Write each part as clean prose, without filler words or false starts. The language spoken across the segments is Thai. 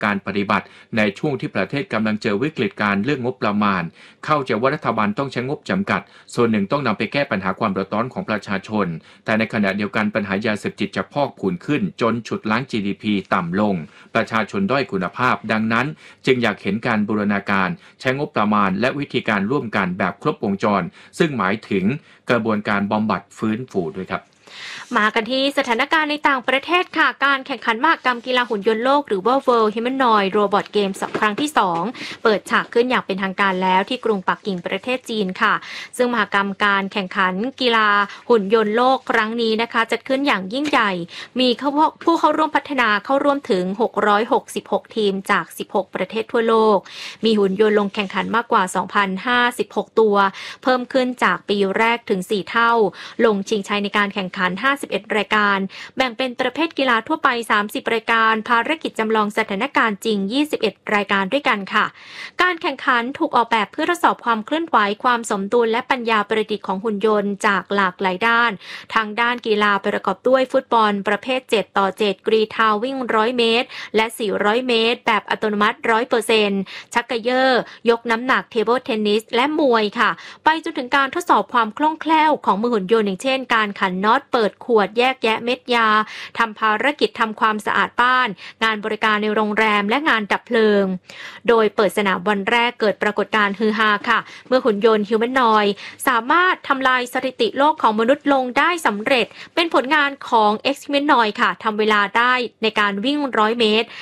การปฏิบัติในช่วงที่ประเทศกำลังเจอวิกฤตการเรื่องงบประมาณเข้าใจว่ารัฐบาลต้องใช้งบจำกัดส่วนหนึ่งต้องนำไปแก้ปัญหาความเดือดร้อนของประชาชนแต่ในขณะเดียวกันปัญหายาเสพติดจะพอกพูนขึ้นจนฉุดล้าง GDP ต่ำลงประชาชนด้อยคุณภาพดังนั้นจึงอยากเห็นการบูรณาการใช้งบประมาณและวิธีการร่วมกันแบบครบวงจรซึ่งหมายถึงกระบวนการบำบัดฟื้นฟูด้วยครับมากันที่สถานการณ์ในต่างประเทศค่ะการแข่งขันมหกรรมกีฬาหุ่นยนต์โลกหรือว่า World Humanoid Robot Games ครั้งที่2เปิดฉากขึ้นอย่างเป็นทางการแล้วที่กรุงปักกิ่งประเทศจีนค่ะซึ่งมหกรรมการแข่งขันกีฬาหุ่นยนต์โลกครั้งนี้นะคะจัดขึ้นอย่างยิ่งใหญ่มีผู้เข้าร่วมพัฒนาเข้าร่วมถึง666ทีมจาก16ประเทศทั่วโลกมีหุ่นยนต์ลงแข่งขันมากกว่า 2,056 ตัวเพิ่มขึ้นจากปีแรกถึง4เท่าลงชิงชัยในการแข่งขัน51รายการแบ่งเป็นประเภทกีฬาทั่วไป30รายการภารกิจจำลองสถานการณ์จริง21รายการด้วยกันค่ะการแข่งขันถูกออกแบบเพื่อทดสอบความเคลื่อนไหวความสมดุลและปัญญาประดิษฐ์ของหุ่นยนต์จากหลากหลายด้านทั้งด้านกีฬาประกอบด้วยฟุตบอลประเภท7ต่อ7กรีฑาวิ่ง100เมตรและ400เมตรแบบอัตโนมัติ 100% ชักเกยอร์ยกน้ำหนักเทเบิลเทนนิสและมวยค่ะไปจนถึงการทดสอบความคล่องแคล่วของมือหุ่นยนต์อย่างเช่นการขันน็อตเปิดขวดแยกแยะเม็ดยาทำภารกิจทำความสะอาดบ้านงานบริการในโรงแรมและงานดับเพลิงโดยเปิดสนามวันแรกเกิดปรากฏการณ์ฮือฮาค่ะเมื่อหุ่นยนต์ฮิวแมนนอยด์สามารถทำลายสถิติโลกของมนุษย์ลงได้สำเร็จเป็นผลงานของ X Humanoid ค่ะทำเวลาได้ในการวิ่ง100เมตร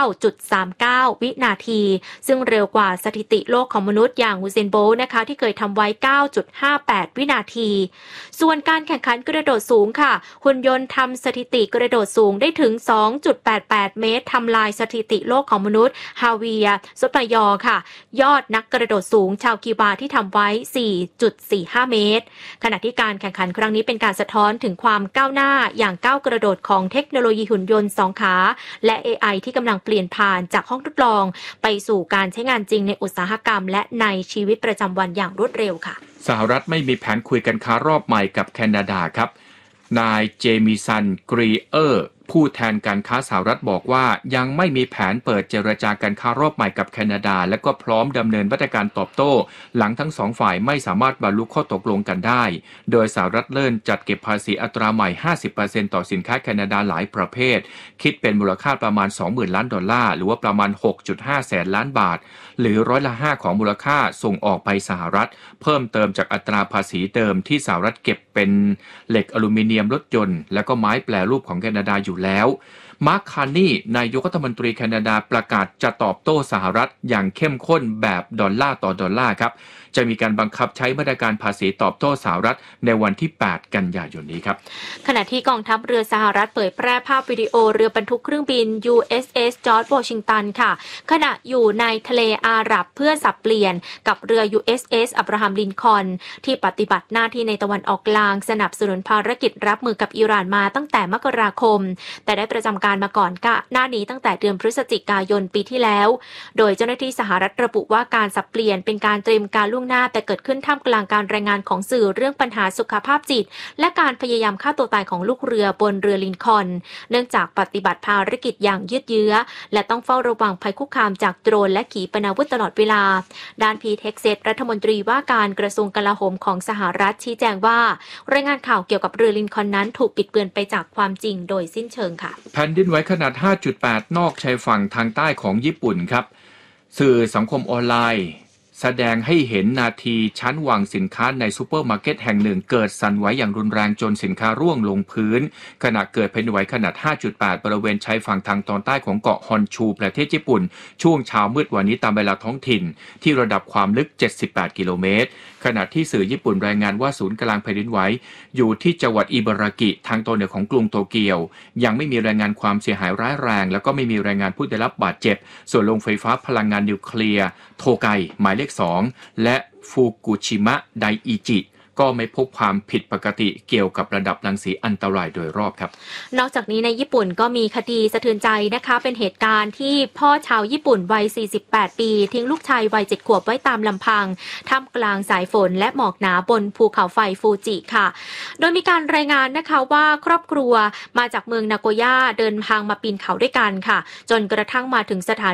9.39 วินาทีซึ่งเร็วกว่าสถิติโลกของมนุษย์อย่างยูเซนโบลต์นะคะที่เคยทำไว้ 9.58 วินาทีส่วนการแข่งขันกระโดดสูงค่ะหุ่นยนต์ทำสถิติกระโดดสูงได้ถึง 2.88 เมตรทำลายสถิติโลกของมนุษย์ฮาเวียซอตายอค่ะยอดนักกระโดดสูงชาวคิวบาที่ทำไว้ 4.45 เมตรขณะที่การแข่งขันครั้งนี้เป็นการสะท้อนถึงความก้าวหน้าอย่างก้าวกระโดดของเทคโนโลยีหุ่นยนต์2ขาและ AI ที่กำลังเปลี่ยนผ่านจากห้องทดลองไปสู่การใช้งานจริงในอุตสาหกรรมและในชีวิตประจำวันอย่างรวดเร็วค่ะสหรัฐไม่มีแผนคุยกันค้ารอบใหม่กับแคนาดาครับนายเจมิสันกรีเออร์ผู้แทนการค้าสหรัฐบอกว่ายังไม่มีแผนเปิดเจรจาการค้ารอบใหม่กับแคนาดาและก็พร้อมดำเนินมาตรการตอบโต้หลังทั้งสองฝ่ายไม่สามารถบรรลุข้อตกลงกันได้โดยสหรัฐเริ่มจัดเก็บภาษีอัตราใหม่ 50% ต่อสินค้าแคนาดาหลายประเภทคิดเป็นมูลค่าประมาณ 20,000 ล้านดอลลาร์หรือว่าประมาณ 6.5 แสนล้านบาทหรือ5%ของมูลค่าส่งออกไปสหรัฐเพิ่มเติมจากอัตราภาษีเดิมที่สหรัฐเก็บเป็นเหล็กอลูมิเนียมรถยนต์และก็ไม้แปรรูปของแคนาดาอยู่แล้วมาร์ค คาร์นีนายกรัฐมนตรีแคนาดาประกาศจะตอบโต้สหรัฐอย่างเข้มข้นแบบดอลลาร์ต่อดอลลาร์ครับจะมีการบังคับใช้มาตรการภาษีตอบโต้สหรัฐในวันที่8กันยายนนี้ครับขณะที่กองทัพเรือสหรัฐเผยแพร่ภาพวิดีโอเรือบรรทุกเครื่องบิน USS George Washington ค่ะขณะอยู่ในทะเลอาหรับเพื่อสับเปลี่ยนกับเรือ USS อับราฮัมลินคอล์นที่ปฏิบัติหน้าที่ในตะวันออกกลางสนับสนุนภารกิจรับมือกับอิหร่านมาตั้งแต่มกราคมแต่ได้ประจำการมาก่อนหน้านี้ตั้งแต่เดือนพฤศจิกายนปีที่แล้วโดยเจ้าหน้าที่สหรัฐระบุว่าการสับเปลี่ยนเป็นการเตรียมการล่วงหน้าแต่เกิดขึ้นท่ามกลางการรายงานของสื่อเรื่องปัญหาสุขภาพจิตและการพยายามฆ่าตัวตายของลูกเรือบนเรือลินคอล์นเนื่องจากปฏิบัติภารกิจอย่างยืดเยื้อและต้องเฝ้าระวังภัยคุกคามจากโดรนและขีปนาวุธตลอดเวลาด้านพีท เฮกเซตรัฐมนตรีว่าการกระทรวงกลาโหมของสหรัฐชี้แจงว่ารายงานข่าวเกี่ยวกับเรือลินคอล์นนั้นถูกปิดเบือนไปจากความจริงโดยสิ้นเชิงค่ะแผ่นดินไหวขนาด 5.8 นอกชายฝั่งทางใต้ของญี่ปุ่นครับสื่อสังคมออนไลน์แสดงให้เห็นนาทีชั้นวางสินค้าในซูเปอร์มาร์เก็ตแห่งหนึ่งเกิดสั่นไหวอย่างรุนแรงจนสินค้าร่วงลงพื้นขณะเกิดแผ่นดินไหวขนาด 5.8 บริเวณชายฝั่งทางตอนใต้ของเกาะฮอนชูประเทศญี่ปุ่นช่วงเช้ามืดวันนี้ตามเวลาท้องถิ่นที่ระดับความลึก78กิโลเมตรขณะที่สื่อญี่ปุ่นรายงานว่าศูนย์กลางแผ่นดินไหวอยู่ที่จังหวัดอิบารากิทางตอนเหนือของกรุงโตเกียวยังไม่มีรายงานความเสียหายร้ายแรงแล้วก็ไม่มีรายงานผู้ได้รับบาดเจ็บส่วนโรงไฟฟ้าพลังงานนิวเคลียร์โทไกหมายเลข2และฟุกุชิมะไดอิจิก็ไม่พบความผิดปกติเกี่ยวกับระดับรังสีอันตรายโดยรอบครับนอกจากนี้ในญี่ปุ่นก็มีคดีสะเทือนใจนะคะเป็นเหตุการณ์ที่พ่อชาวญี่ปุ่นวัย48ปีทิ้งลูกชายวัย7ขวบไว้ตามลำพังท่ามกลางสายฝนและหมอกหนาบนภูเขาไฟฟูจิค่ะโดยมีการรายงานนะคะว่าครอบครัวมาจากเมืองนาโกย่าเดินทางมาปีนเขาด้วยกันค่ะจนกระทั่งมาถึงสถา